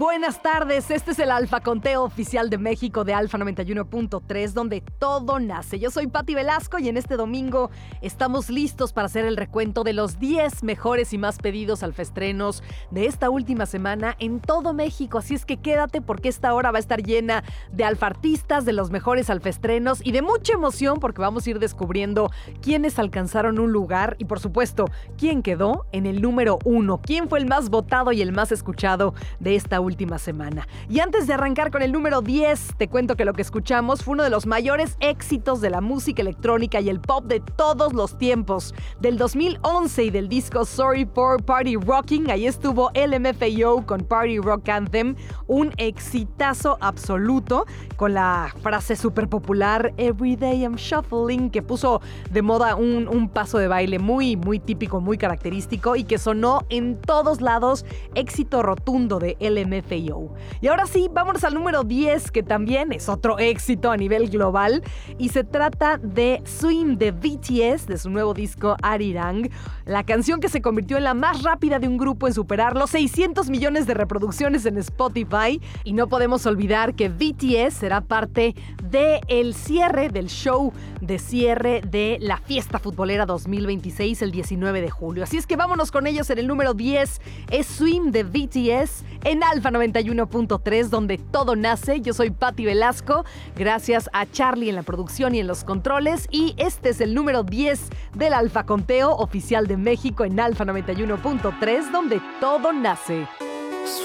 buenas tardes. Este es el Alfa Conteo Oficial de México de Alfa 91.3, donde todo nace. Yo soy Pati Velasco y en este domingo estamos listos para hacer el recuento de los 10 mejores y más pedidos alfaestrenos de esta última semana en todo México. Así es que quédate porque esta hora va a estar llena de alfartistas, de los mejores alfaestrenos y de mucha emoción porque vamos a ir descubriendo quiénes alcanzaron un lugar y, por supuesto, quién quedó en el número 1, quién fue el más votado y el más escuchado de esta última semana. Y antes de arrancar con el número 10, te cuento que lo que escuchamos fue uno de los mayores éxitos de la música electrónica y el pop de todos los tiempos. Del 2011 y del disco Sorry for Party Rocking, ahí estuvo LMFAO con Party Rock Anthem, un exitazo absoluto con la frase súper popular Every Day I'm Shuffling, que puso de moda un paso de baile muy típico, muy característico y que sonó en todos lados, éxito rotundo de LMFAO. Y ahora sí, vámonos al número 10, que también es otro éxito a nivel global, y se trata de Swim de BTS, de su nuevo disco Arirang, la canción que se convirtió en la más rápida de un grupo en superar los 600 millones de reproducciones en Spotify. Y no podemos olvidar que BTS será parte del cierre del show de cierre de la fiesta futbolera 2026 el 19 de julio. Así es que vámonos con ellos. En el número 10 es Swim de BTS en Alfa 91.3, donde todo nace. Yo soy Pati Velasco, gracias a Charlie en la producción y en los controles, y este es el número 10 del Alfa Conteo Oficial de México en Alfa 91.3, donde todo nace.